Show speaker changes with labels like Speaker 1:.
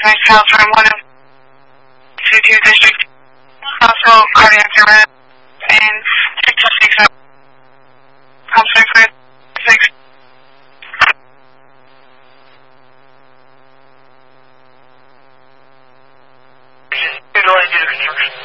Speaker 1: myself from one of the two districts. Also cardiac arrest and 606. I'm sorry for 6.
Speaker 2: Just do the construction.